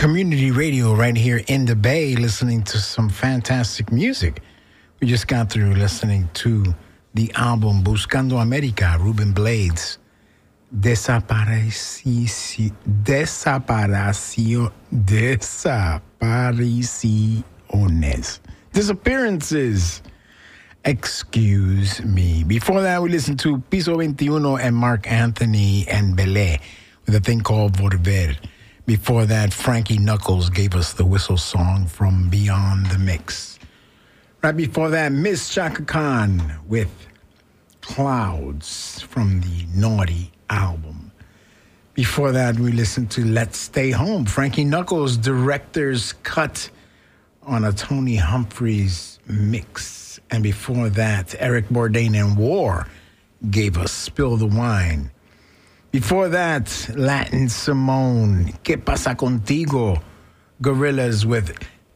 Community radio right here in the Bay, listening to some fantastic music. We just got through listening to the album Buscando America, Ruben Blades. Desapariciones. Disappearances. Excuse me. Before that, we listened to Piso 21 and Mark Anthony and Belé with a thing called Volver. Before that, Frankie Knuckles gave us the whistle song from Beyond the Mix. Right before that, Miss Chaka Khan with Clouds from the Naughty album. Before that, we listened to Let's Stay Home, Frankie Knuckles' director's cut on a Tony Humphries mix. And before that, Eric Bourdain and War gave us Spill the Wine. Before that, Latin Simone, ¿Qué pasa contigo? Gorillas with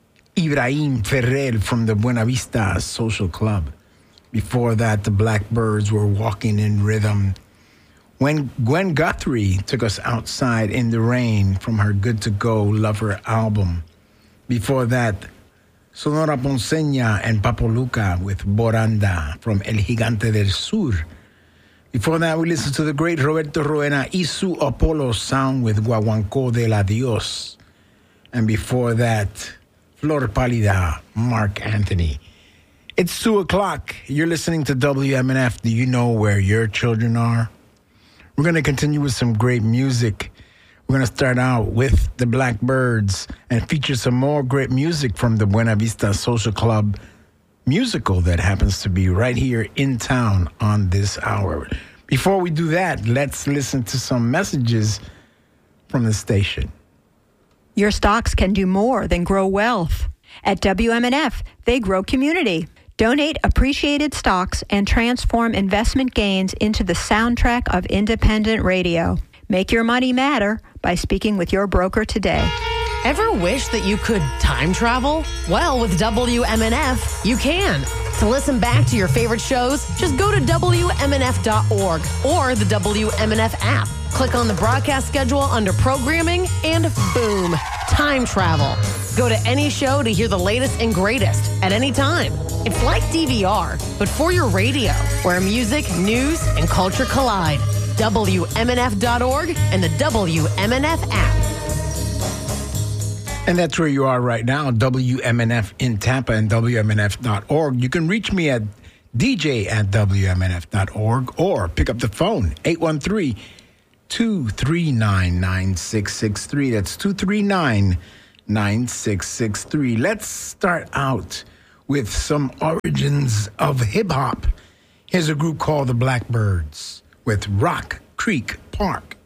Ibrahim Ferrer from the Buena Vista Social Club. Before that, the Blackbirds were Walking in Rhythm. When Gwen Guthrie took us outside in the rain from her Good to Go Lover album. Before that, Sonora Ponceña and Papo Luca with Boranda from El Gigante del Sur. Before that, we listened to the great Roberto Roena y su Apollo sound with Guaguancó del Adiós. And before that, Flor Pálida, Mark Anthony. It's 2 o'clock. You're listening to WMNF. Do you know where your children are? We're going to continue with some great music. We're going to start out with the Blackbirds and feature some more great music from the Buena Vista Social Club musical that happens to be right here in town on this hour. Before we do that, let's listen to some messages from the station. Your stocks can do more than grow wealth. At WMNF, they grow community. Donate appreciated stocks and transform investment gains into the soundtrack of independent radio. Make your money matter by speaking with your broker today. Ever wish that you could time travel? Well, with WMNF, you can. To listen back to your favorite shows, just go to WMNF.org or the WMNF app. Click on the broadcast schedule under programming and boom, time travel. Go to any show to hear the latest and greatest at any time. It's like DVR, but for your radio, where music, news, and culture collide. WMNF.org and the WMNF app. And that's where you are right now, WMNF in Tampa and WMNF.org. You can reach me at dj@WMNF.org or pick up the phone, 813-239-9663. That's 239-9663. Let's start out with some origins of hip-hop. Here's a group called the Blackbirds with Rock Creek Park.